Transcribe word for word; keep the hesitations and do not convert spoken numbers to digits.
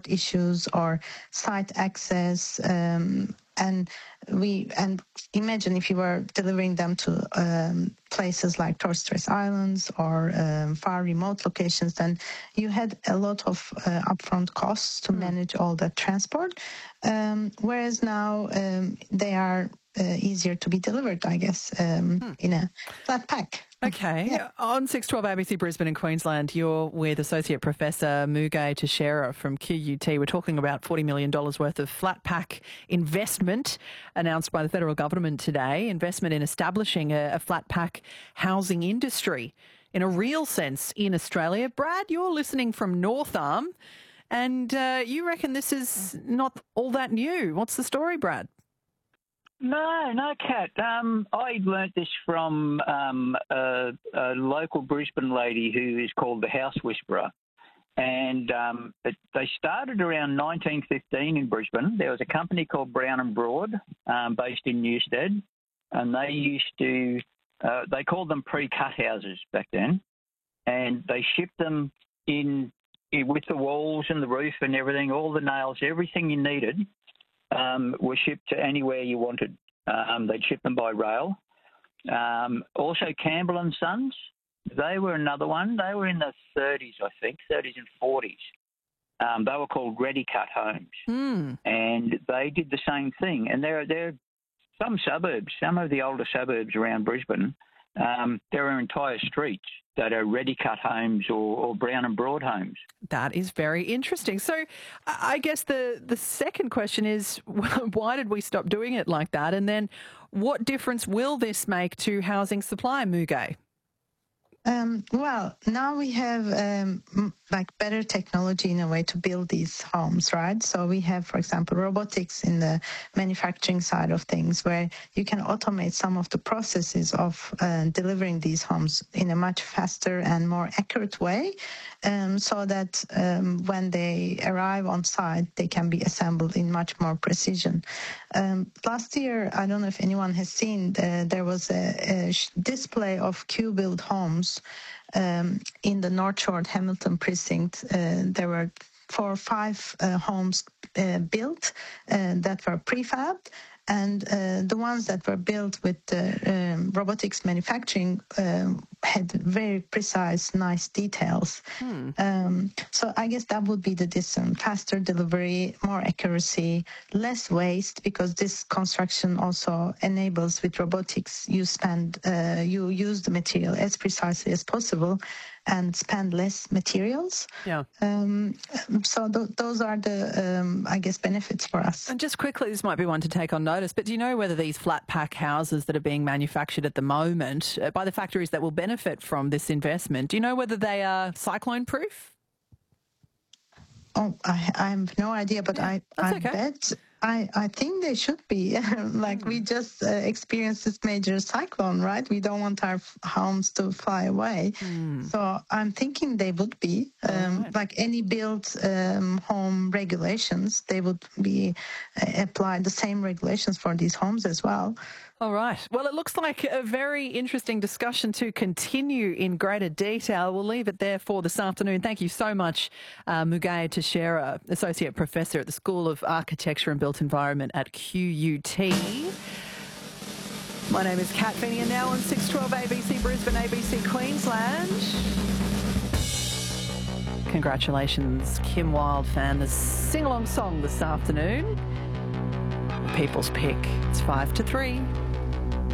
issues or site access. Um, and we and imagine if you were delivering them to um, places like Torres Strait Islands or um, far remote locations, then you had a lot of uh, upfront costs to mm. manage all that transport. Um, whereas now um, they are uh, easier to be delivered, I guess, um, hmm. in a flat pack. Okay. Yeah. On six twelve A B C Brisbane and Queensland, you're with Associate Professor Mugai Teixeira from Q U T. We're talking about forty million dollars worth of flat pack investment announced by the federal government today, investment in establishing a, a flat pack housing industry in a real sense in Australia. Brad, you're listening from North Arm and uh, you reckon this is not all that new. What's the story, Brad? No, no, Kat. Um, I learnt this from um, a, a local Brisbane lady who is called the House Whisperer. And um, it, they started around nineteen fifteen in Brisbane. There was a company called Brown and Broad um, based in Newstead. And they used to, uh, they called them pre-cut houses back then. And they shipped them in, in with the walls and the roof and everything, all the nails, everything you needed. Um, were shipped to anywhere you wanted. Um, they'd ship them by rail. Um, also, Campbell and Sons, they were another one. They were in the thirties, I think, thirties and forties. Um, they were called Ready Cut Homes, mm. and they did the same thing. And there, there are some suburbs, some of the older suburbs around Brisbane. Um, there are entire streets that are ready-cut homes or, or Brown and Broad homes. That is very interesting. So I guess the, the second question is, why did we stop doing it like that? And then what difference will this make to housing supply, Mugai? Um, well, now we have um, like better technology in a way to build these homes, right? So we have, for example, robotics in the manufacturing side of things, where you can automate some of the processes of uh, delivering these homes in a much faster and more accurate way, um, so that um, when they arrive on site, they can be assembled in much more precision. Um, last year, I don't know if anyone has seen, uh, there was a, a display of Q-build homes Um, in the North Shore Hamilton precinct. Uh, there were four or five uh, homes uh, built uh, that were prefabbed, and uh, the ones that were built with uh, um, robotics manufacturing um, had very precise, nice details. Hmm. Um, so I guess that would be the difference: faster delivery, more accuracy, less waste, because this construction also enables, with robotics, you spend, uh, you use the material as precisely as possible and spend less materials. Yeah. Um, so th- those are the, um, I guess, benefits for us. And just quickly, this might be one to take on notice, but do you know whether these flat pack houses that are being manufactured at the moment uh, by the factories that will benefit from this investment, do you know whether they are cyclone proof? Oh, I, I have no idea, but yeah, I, I okay. bet, I, I think they should be. Like mm. we just uh, experienced this major cyclone, right? We don't want our f- homes to fly away. Mm. So I'm thinking they would be. Um, right. Like any built um, home regulations, they would be uh, applied, the same regulations for these homes as well. All right. Well, it looks like a very interesting discussion to continue in greater detail. We'll leave it there for this afternoon. Thank you so much, uh, Mugai Teixeira, Associate Professor at the School of Architecture and Built Environment at Q U T. My name is Kat Feeney, and now on six twelve A B C Brisbane, A B C Queensland. Congratulations, Kim Wilde fan. The sing-along song this afternoon. People's Pick. It's five to three.